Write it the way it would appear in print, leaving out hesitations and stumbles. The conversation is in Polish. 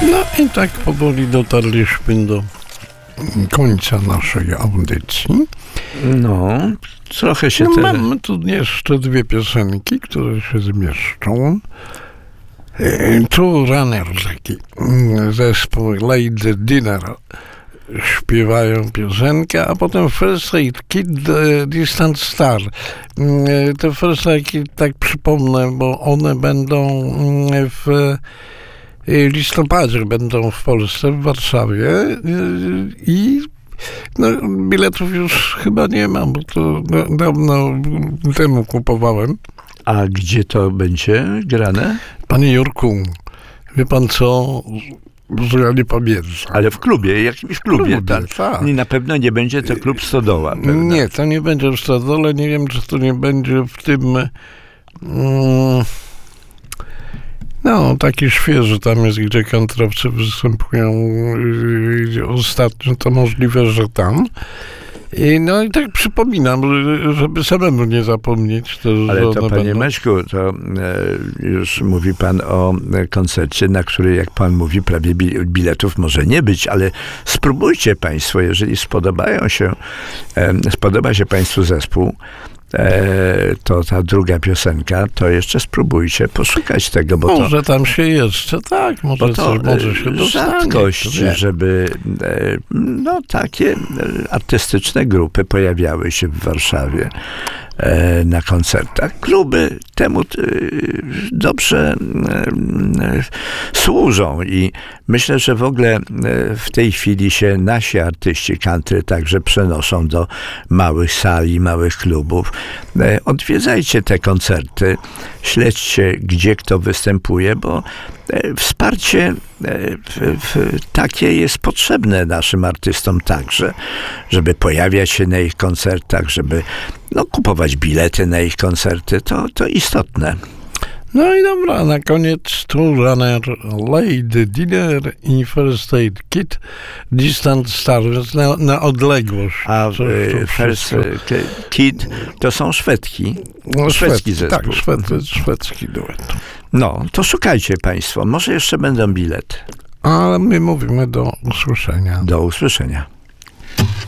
No i tak powoli dotarliśmy do końca naszej audycji. No, trochę się Mamy tu jeszcze dwie piosenki, które się zmieszczą. Tu Runner, taki zespół Lady Dinner śpiewają piosenkę, a potem First Aid Kit, Distant Star. Te First Aid Kit, tak przypomnę, bo one będą w listopadzie, będą w Polsce, w Warszawie i biletów już chyba nie mam, bo to dawno temu kupowałem. A gdzie to będzie grane? Panie Jurku, wie pan co? Ja nie pamiętam. Ale w klubie, jakimś klubie, tak? Tak. I na pewno nie będzie to klub Stodoła. Pewnie. Nie, to nie będzie w Stodole. Nie wiem, czy to nie będzie w tym... taki świeży tam jest, gdzie kantrowcy występują ostatnio, to możliwe, że tam. I tak przypominam, żeby samemu nie zapomnieć. Ale to, panie Maćku, to już mówi pan o koncercie, na który, jak pan mówi, prawie biletów może nie być, ale spróbujcie państwo, jeżeli spodoba się państwu zespół, to ta druga piosenka, to jeszcze spróbujcie poszukać tego, bo może tam się jeszcze, tak, może się dostanie. Rzadkość, żeby takie artystyczne grupy pojawiały się w Warszawie na koncertach. Kluby temu dobrze służą i myślę, że w ogóle w tej chwili się nasi artyści country także przenoszą do małych sali, małych klubów. Odwiedzajcie te koncerty, śledźcie, gdzie kto występuje, bo wsparcie takie jest potrzebne naszym artystom także, żeby pojawiać się na ich koncertach, żeby kupować bilety na ich koncerty, to istotne. No i dobra, na koniec tu Runner, Lady Dinner i First Aid Kit, Distant Star, więc na odległość. A First Kit to są Szwedki. Szwedzki zespół. Tak, szwedzki duet. No, to szukajcie państwo, może jeszcze będą bilety. Ale my mówimy do usłyszenia. Do usłyszenia.